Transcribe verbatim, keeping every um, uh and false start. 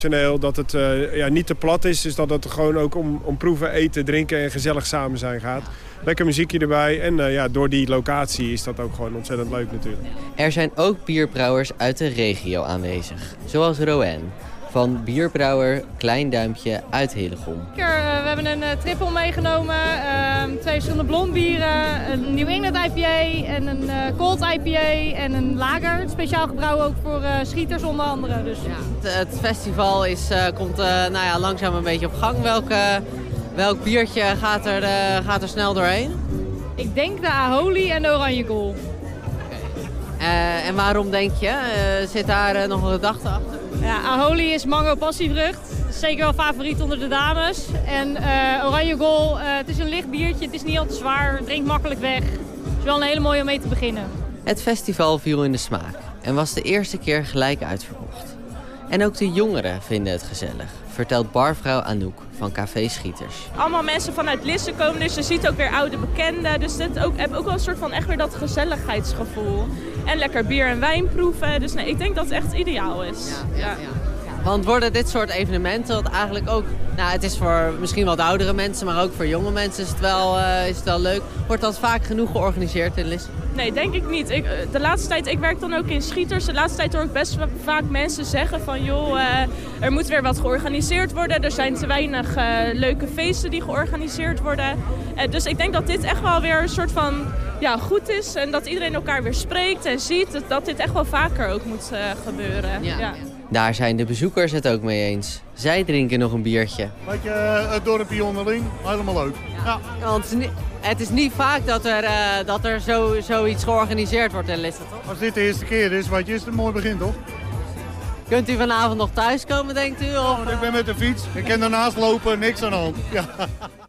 Dat het uh, ja, niet te plat is, dus dat het gewoon ook om, om proeven, eten, drinken en gezellig samen zijn gaat. Lekker muziekje erbij en uh, ja, door die locatie is dat ook gewoon ontzettend leuk natuurlijk. Er zijn ook bierbrouwers uit de regio aanwezig, zoals Rowan van bierbrouwer Klein Duimpje uit Hillegom. We hebben een uh, triple meegenomen, uh, twee verschillende blondbieren, een New England I P A en een uh, Cold I P A en een lager. Speciaal gebrouwen ook voor uh, schieters onder andere. Dus. Ja, het, het festival is, uh, komt uh, nou ja, langzaam een beetje op gang. Welk, uh, welk biertje gaat er, uh, gaat er snel doorheen? Ik denk de Aholi en de Oranje Gol. Uh, en waarom denk je? Uh, zit daar uh, nog een gedachte achter? Ja, Aholi is mango passievrucht. Zeker wel favoriet onder de dames. En uh, Oranje Gol, uh, het is een licht biertje. Het is niet al te zwaar. Het drinkt makkelijk weg. Het is wel een hele mooie om mee te beginnen. Het festival viel in de smaak en was de eerste keer gelijk uitverkocht. En ook de jongeren vinden het gezellig, vertelt barvrouw Anouk van Café Schieters. Allemaal mensen vanuit Lisse komen, dus je ziet ook weer oude bekenden. Dus dit ook, heb ook wel een soort van echt weer dat gezelligheidsgevoel. En lekker bier en wijn proeven. Dus nee, ik denk dat het echt ideaal is. Ja, ja, ja. Want worden dit soort evenementen, wat eigenlijk ook, nou het is voor misschien wat oudere mensen, maar ook voor jonge mensen is het wel, uh, is het wel leuk. Wordt dat vaak genoeg georganiseerd in Lisse? Nee, denk ik niet. Ik, de laatste tijd, ik werk dan ook in Schieters. De laatste tijd hoor ik best vaak mensen zeggen van joh, uh, er moet weer wat georganiseerd worden. Er zijn te weinig uh, leuke feesten die georganiseerd worden. Uh, dus ik denk dat dit echt wel weer een soort van ja, goed is. En dat iedereen elkaar weer spreekt en ziet. Dat, dat dit echt wel vaker ook moet uh, gebeuren. Ja. Ja. Daar zijn de bezoekers het ook mee eens. Zij drinken nog een biertje. Weet je, het dorpje onderling, helemaal leuk. Ja. Ja. Want het is, niet, het is niet vaak dat er, uh, dat er zo, zoiets georganiseerd wordt in Lisse, toch? Als dit de eerste keer is, weet je, is het een mooi begin, toch? Kunt u vanavond nog thuiskomen, denkt u? Of, oh, ik ben met de fiets, ik kan daarnaast lopen, niks aan de hand. Ja.